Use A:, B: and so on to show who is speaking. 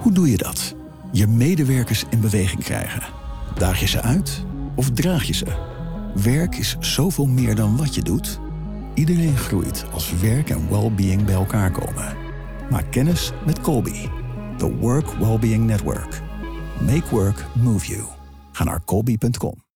A: Hoe doe je dat? Je medewerkers in beweging krijgen. Daag je ze uit of draag je ze? Werk is zoveel meer dan wat je doet. Iedereen groeit als werk en well-being bij elkaar komen. Maak kennis met Colby, the Work Wellbeing Network. Make work move you. Ga naar colby.com.